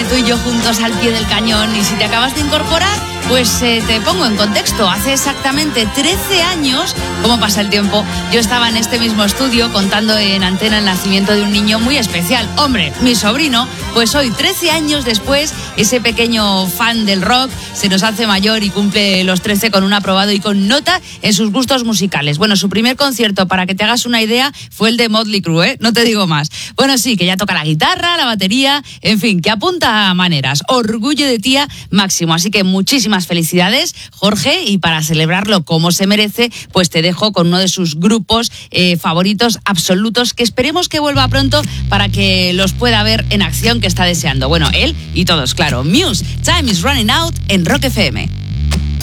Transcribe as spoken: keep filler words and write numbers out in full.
tú y yo juntos al pie del cañón. Y si te acabas de incorporar, pues eh, te pongo en contexto. Hace exactamente trece años, ¿cómo pasa el tiempo? Yo estaba en este mismo estudio contando en antena el nacimiento de un niño muy especial. Hombre, mi sobrino. Pues hoy, trece años después, ese pequeño fan del rock se nos hace mayor y cumple los trece con un aprobado y con nota en sus gustos musicales. Bueno, su primer concierto, para que te hagas una idea, fue el de Motley Crue, ¿eh? No te digo más. Bueno, sí, que ya toca la guitarra, la batería, en fin, que apunta a maneras. Orgullo de tía máximo. Así que muchísimas felicidades, Jorge, y para celebrarlo como se merece, pues te dejo con uno de sus grupos eh, favoritos absolutos, que esperemos que vuelva pronto para que los pueda ver en acción, que está deseando. Bueno, él y todos, claro. Muse, Time is Running Out en Rock F M.